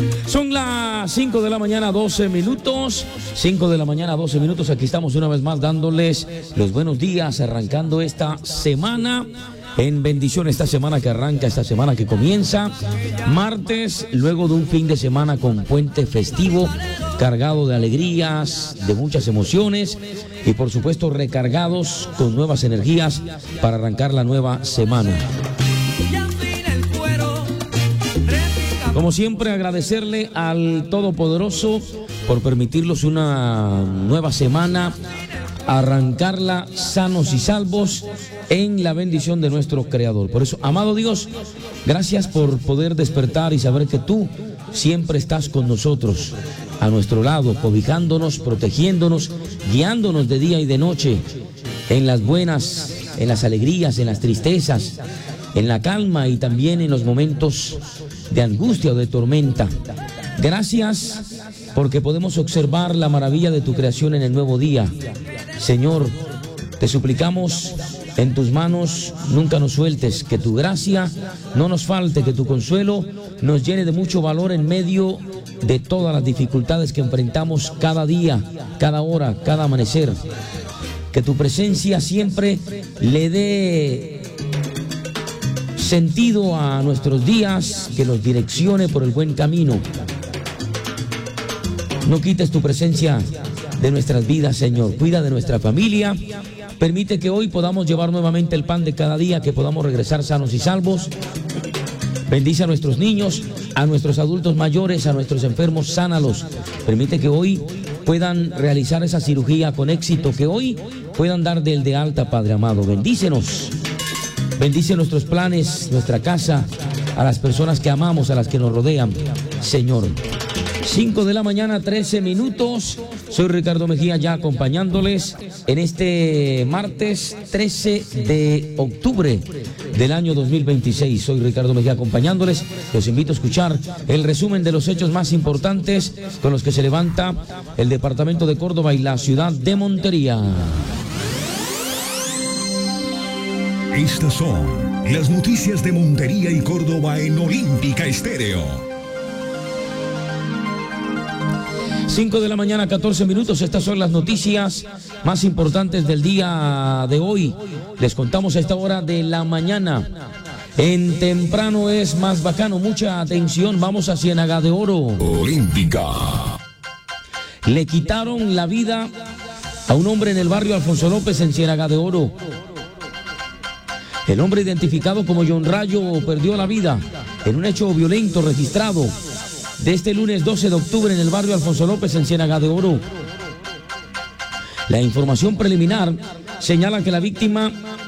Son las 5 de la mañana, 12 minutos. 5 de la mañana, 12 minutos. Aquí estamos una vez más dándoles los buenos días, arrancando esta semana en bendición. Esta semana que arranca, esta semana que comienza martes, luego de un fin de semana con puente festivo, cargado de alegrías, de muchas emociones y por supuesto recargados con nuevas energías para arrancar la nueva semana. Como siempre, agradecerle al Todopoderoso por permitirnos una nueva semana, arrancarla sanos y salvos en la bendición de nuestro Creador. Por eso, amado Dios, gracias por poder despertar y saber que tú siempre estás con nosotros, a nuestro lado, cobijándonos, protegiéndonos, guiándonos de día y de noche, en las buenas, en las alegrías, en las tristezas, en la calma y también en los momentos de angustia o de tormenta. Gracias porque podemos observar la maravilla de tu creación en el nuevo día. Señor, te suplicamos, en tus manos nunca nos sueltes, que tu gracia no nos falte, que tu consuelo nos llene de mucho valor en medio de todas las dificultades que enfrentamos cada día, cada hora, cada amanecer. Que tu presencia siempre le dé sentido a nuestros días, que los direccione por el buen camino. No quites tu presencia de nuestras vidas, Señor. Cuida de nuestra familia. Permite que hoy podamos llevar nuevamente el pan de cada día, que podamos regresar sanos y salvos. Bendice a nuestros niños, a nuestros adultos mayores, a nuestros enfermos, sánalos. Permite que hoy puedan realizar esa cirugía con éxito, que hoy puedan dar del de alta, Padre amado. Bendícenos. Bendice nuestros planes, nuestra casa, a las personas que amamos, a las que nos rodean, Señor. 5 de la mañana, 13 minutos. Soy Ricardo Mejía, ya acompañándoles en este martes 13 de octubre del año 2026. Soy Ricardo Mejía acompañándoles. Los invito a escuchar el resumen de los hechos más importantes con los que se levanta el departamento de Córdoba y la ciudad de Montería. Estas son las noticias de Montería y Córdoba en Olímpica Estéreo. 5 de la mañana, 14 minutos. Estas son las noticias más importantes del día de hoy. Les contamos a esta hora de la mañana. En temprano es más bacano. Mucha atención. Vamos a Ciénaga de Oro. Olímpica. Le quitaron la vida a un hombre en el barrio Alfonso López en Ciénaga de Oro. El hombre identificado como John Rayo perdió la vida en un hecho violento registrado de este lunes 12 de octubre en el barrio Alfonso López en Ciénaga de Oro. La información preliminar señala que la víctima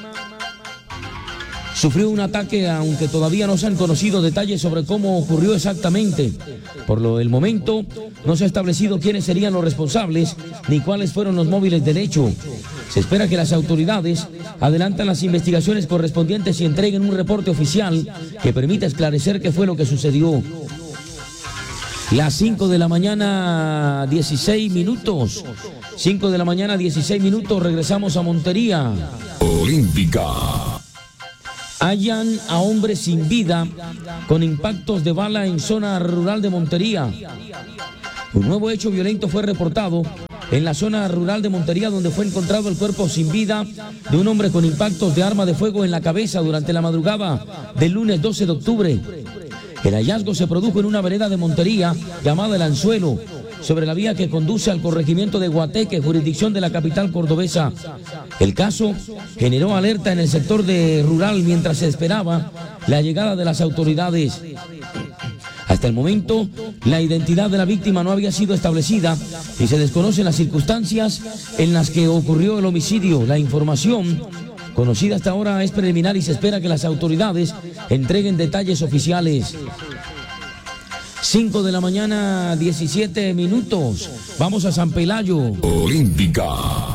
sufrió un ataque, aunque todavía no se han conocido detalles sobre cómo ocurrió exactamente. Por el momento no se ha establecido quiénes serían los responsables ni cuáles fueron los móviles del hecho. Se espera que las autoridades adelanten las investigaciones correspondientes y entreguen un reporte oficial que permita esclarecer qué fue lo que sucedió. Las 5 de la mañana, 16 minutos. 5 de la mañana, 16 minutos. Regresamos a Montería. Olímpica. Hallan a hombre sin vida con impactos de bala en zona rural de Montería. Un nuevo hecho violento fue reportado en la zona rural de Montería, donde fue encontrado el cuerpo sin vida de un hombre con impactos de arma de fuego en la cabeza durante la madrugada del lunes 12 de octubre. El hallazgo se produjo en una vereda de Montería llamada El Anzuelo, sobre la vía que conduce al corregimiento de Guateque, jurisdicción de la capital cordobesa. El caso generó alerta en el sector rural mientras se esperaba la llegada de las autoridades. Hasta el momento, la identidad de la víctima no había sido establecida y se desconocen las circunstancias en las que ocurrió el homicidio. La información conocida hasta ahora es preliminar y se espera que las autoridades entreguen detalles oficiales. 5 de la mañana, 17 minutos. Vamos a San Pelayo. Olímpica.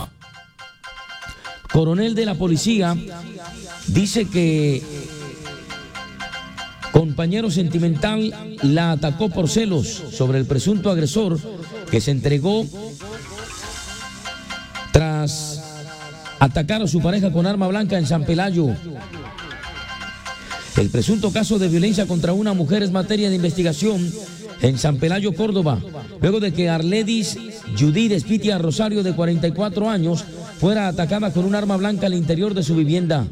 Coronel de la policía dice que compañero sentimental la atacó por celos sobre el presunto agresor que se entregó tras atacar a su pareja con arma blanca en San Pelayo. El presunto caso de violencia contra una mujer es materia de investigación en San Pelayo, Córdoba, luego de que Arledis Judith Espitia Rosario, de 44 años, fuera atacada con un arma blanca al interior de su vivienda.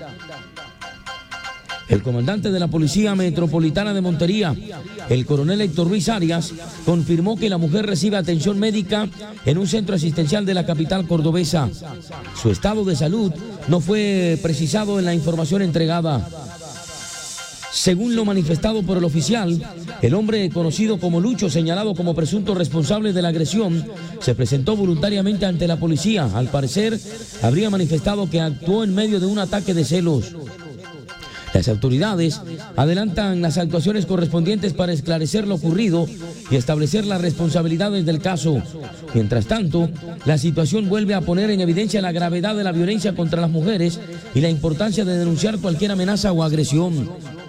El comandante de la Policía Metropolitana de Montería, el coronel Héctor Ruiz Arias, confirmó que la mujer recibe atención médica en un centro asistencial de la capital cordobesa. Su estado de salud no fue precisado en la información entregada. Según lo manifestado por el oficial, el hombre conocido como Lucho, señalado como presunto responsable de la agresión, se presentó voluntariamente ante la policía. Al parecer, habría manifestado que actuó en medio de un ataque de celos. Las autoridades adelantan las actuaciones correspondientes para esclarecer lo ocurrido y establecer las responsabilidades del caso. Mientras tanto, la situación vuelve a poner en evidencia la gravedad de la violencia contra las mujeres y la importancia de denunciar cualquier amenaza o agresión.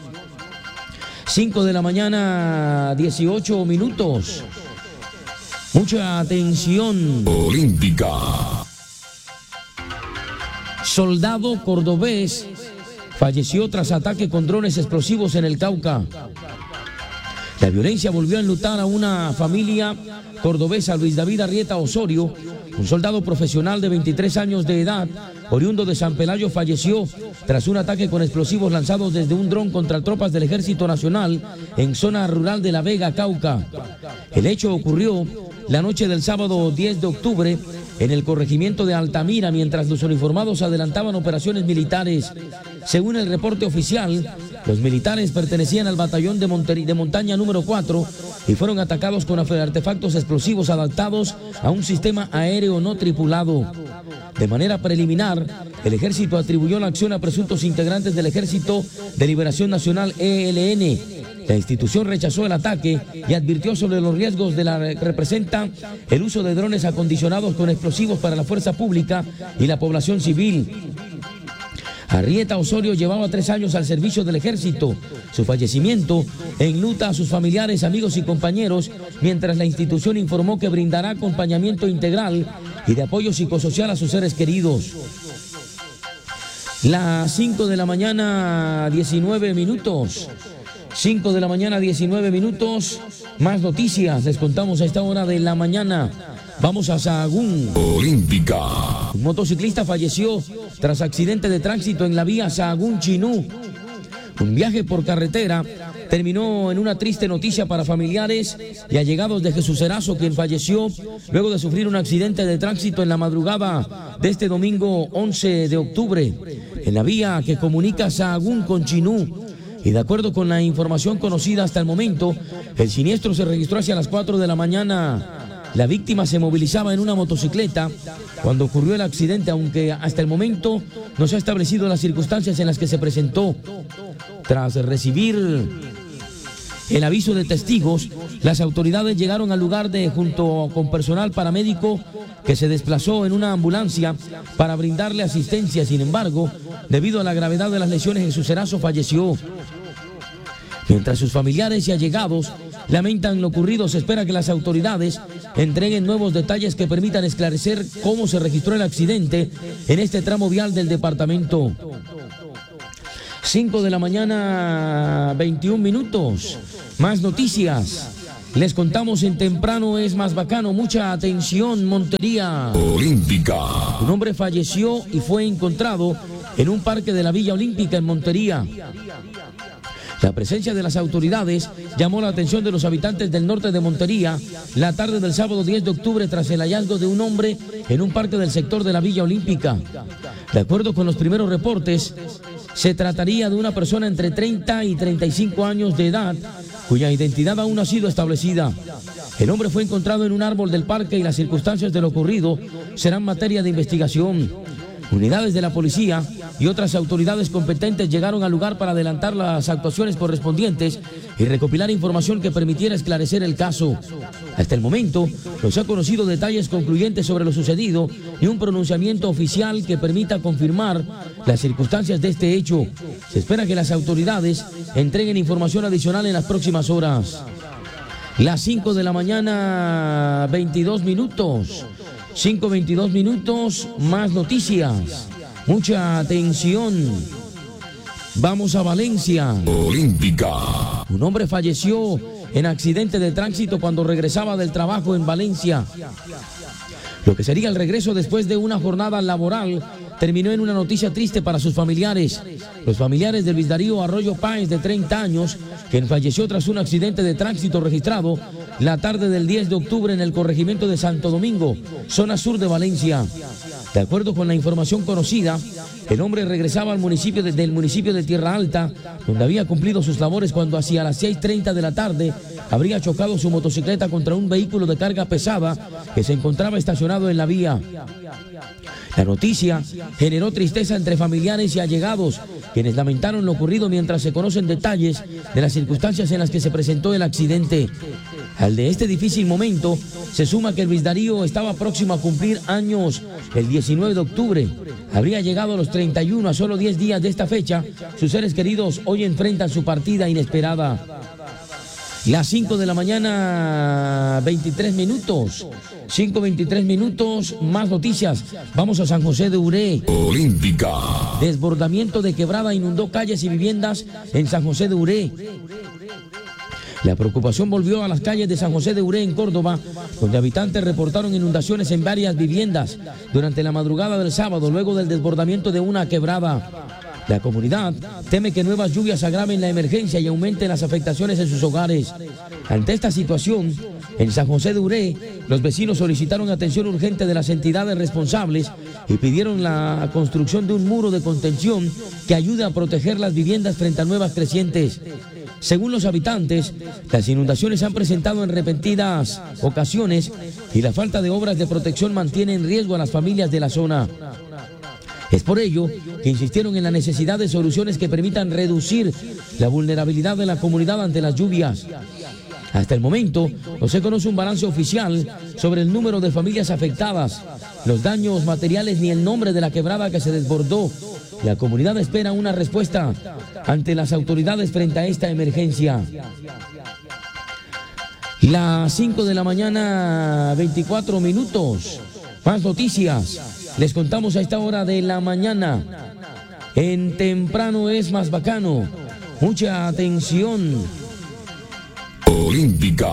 5 de la mañana, 18 minutos. Mucha atención. Olímpica. Soldado cordobés falleció tras ataque con drones explosivos en el Cauca. La violencia volvió a enlutar a una familia cordobesa. Luis David Arrieta Osorio, un soldado profesional de 23 años de edad, oriundo de San Pelayo, falleció tras un ataque con explosivos lanzados desde un dron contra tropas del Ejército Nacional en zona rural de La Vega, Cauca. El hecho ocurrió la noche del sábado 10 de octubre en el corregimiento de Altamira, mientras los uniformados adelantaban operaciones militares. Según el reporte oficial, los militares pertenecían al batallón de montaña número 4 y fueron atacados con artefactos explosivos adaptados a un sistema aéreo no tripulado. De manera preliminar, el ejército atribuyó la acción a presuntos integrantes del Ejército de Liberación Nacional, ELN. La institución rechazó el ataque y advirtió sobre los riesgos que representa el uso de drones acondicionados con explosivos para la fuerza pública y la población civil. Arrieta Osorio llevaba 3 años al servicio del ejército. Su fallecimiento enluta a sus familiares, amigos y compañeros, mientras la institución informó que brindará acompañamiento integral y de apoyo psicosocial a sus seres queridos. Las 5 de la mañana, 19 minutos. 5 de la mañana, 19 minutos. Más noticias les contamos a esta hora de la mañana. Vamos a Sahagún. Olímpica. Un motociclista falleció tras accidente de tránsito en la vía Sahagún-Chinú. Un viaje por carretera terminó en una triste noticia para familiares y allegados de Jesús Erazo, quien falleció luego de sufrir un accidente de tránsito en la madrugada de este domingo 11 de octubre en la vía que comunica Sahagún con Chinú. Y de acuerdo con la información conocida hasta el momento, el siniestro se registró hacia las 4 de la mañana. La víctima se movilizaba en una motocicleta cuando ocurrió el accidente, aunque hasta el momento no se han establecido las circunstancias en las que se presentó. Tras recibir el aviso de testigos, las autoridades llegaron al lugar junto con personal paramédico que se desplazó en una ambulancia para brindarle asistencia. Sin embargo, debido a la gravedad de las lesiones, Jesús Erazo falleció. Mientras sus familiares y allegados lamentan lo ocurrido, se espera que las autoridades entreguen nuevos detalles que permitan esclarecer cómo se registró el accidente en este tramo vial del departamento. 5 de la mañana, 21 minutos. Más noticias. Les contamos en Temprano es más bacano. Mucha atención, Montería. Olímpica. Un hombre falleció y fue encontrado en un parque de la Villa Olímpica en Montería. La presencia de las autoridades llamó la atención de los habitantes del norte de Montería la tarde del sábado 10 de octubre tras el hallazgo de un hombre en un parque del sector de la Villa Olímpica. De acuerdo con los primeros reportes, se trataría de una persona entre 30 y 35 años de edad, cuya identidad aún no ha sido establecida. El hombre fue encontrado en un árbol del parque y las circunstancias de lo ocurrido serán materia de investigación. Unidades de la policía y otras autoridades competentes llegaron al lugar para adelantar las actuaciones correspondientes y recopilar información que permitiera esclarecer el caso. Hasta el momento, no se han conocido detalles concluyentes sobre lo sucedido ni un pronunciamiento oficial que permita confirmar las circunstancias de este hecho. Se espera que las autoridades entreguen información adicional en las próximas horas. Las 5 de la mañana, 22 minutos. 5:22 minutos, más noticias. Mucha atención. Vamos a Valencia. Olímpica. Un hombre falleció en accidente de tránsito cuando regresaba del trabajo en Valencia. Lo que sería el regreso después de una jornada laboral terminó en una noticia triste para sus familiares. Los familiares de Luis Darío Arroyo Páez, de 30 años, quien falleció tras un accidente de tránsito registrado la tarde del 10 de octubre en el corregimiento de Santo Domingo, zona sur de Valencia. De acuerdo con la información conocida, el hombre regresaba al municipio del municipio de Tierra Alta, donde había cumplido sus labores cuando hacia las 6:30 de la tarde habría chocado su motocicleta contra un vehículo de carga pesada que se encontraba estacionado en la vía. La noticia generó tristeza entre familiares y allegados, quienes lamentaron lo ocurrido mientras se conocen detalles de las circunstancias en las que se presentó el accidente. Al de este difícil momento se suma que Luis Darío estaba próximo a cumplir años el 19 de octubre. Habría llegado a los 31 a solo 10 días de esta fecha. Sus seres queridos hoy enfrentan su partida inesperada. Las 5 de la mañana, 23 minutos. 5:23 minutos, más noticias. Vamos a San José de Uré. Olímpica. Desbordamiento de quebrada inundó calles y viviendas en San José de Uré. La preocupación volvió a las calles de San José de Uré, en Córdoba, donde habitantes reportaron inundaciones en varias viviendas durante la madrugada del sábado, luego del desbordamiento de una quebrada. La comunidad teme que nuevas lluvias agraven la emergencia y aumenten las afectaciones en sus hogares. Ante esta situación, en San José de Uré, los vecinos solicitaron atención urgente de las entidades responsables y pidieron la construcción de un muro de contención que ayude a proteger las viviendas frente a nuevas crecientes. Según los habitantes, las inundaciones se han presentado en repentinas ocasiones y la falta de obras de protección mantiene en riesgo a las familias de la zona. Es por ello que insistieron en la necesidad de soluciones que permitan reducir la vulnerabilidad de la comunidad ante las lluvias. Hasta el momento, no se conoce un balance oficial sobre el número de familias afectadas, los daños materiales ni el nombre de la quebrada que se desbordó. La comunidad espera una respuesta ante las autoridades frente a esta emergencia. Las 5 de la mañana, 24 minutos. Más noticias. Les contamos a esta hora de la mañana. En Temprano es más bacano. Mucha atención. Olímpica.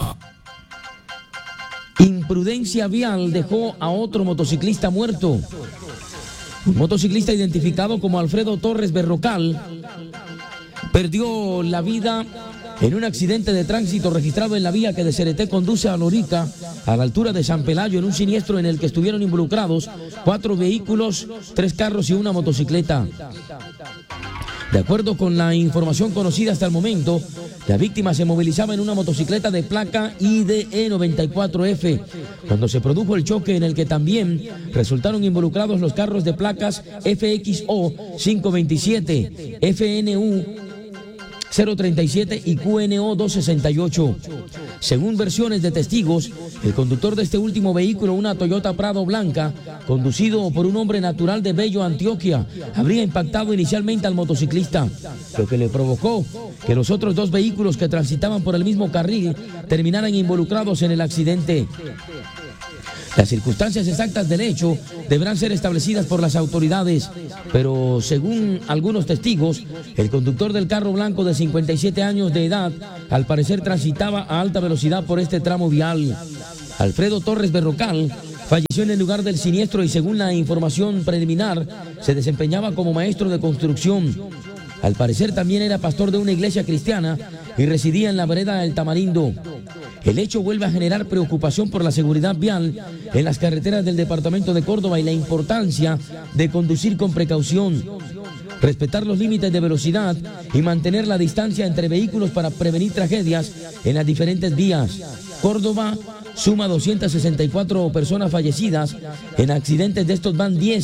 Imprudencia vial dejó a otro motociclista muerto. Un motociclista identificado como Alfredo Torres Berrocal perdió la vida en un accidente de tránsito registrado en la vía que de Cereté conduce a Lorica, a la altura de San Pelayo, en un siniestro en el que estuvieron involucrados 4 vehículos, 3 carros y una motocicleta. De acuerdo con la información conocida hasta el momento, la víctima se movilizaba en una motocicleta de placa IDE 94F, cuando se produjo el choque en el que también resultaron involucrados los carros de placas FXO 527, FNU 037 y QNO 268. Según versiones de testigos, el conductor de este último vehículo, una Toyota Prado blanca, conducido por un hombre natural de Bello, Antioquia, habría impactado inicialmente al motociclista, lo que le provocó que los otros 2 vehículos que transitaban por el mismo carril terminaran involucrados en el accidente. Las circunstancias exactas del hecho deberán ser establecidas por las autoridades, pero según algunos testigos, el conductor del carro blanco de 57 años de edad, al parecer transitaba a alta velocidad por este tramo vial. Alfredo Torres Berrocal falleció en el lugar del siniestro y, según la información preliminar, se desempeñaba como maestro de construcción. Al parecer también era pastor de una iglesia cristiana y residía en la vereda El Tamarindo. El hecho vuelve a generar preocupación por la seguridad vial en las carreteras del departamento de Córdoba y la importancia de conducir con precaución, respetar los límites de velocidad y mantener la distancia entre vehículos para prevenir tragedias en las diferentes vías. Córdoba suma 264 personas fallecidas en accidentes, de estos van 10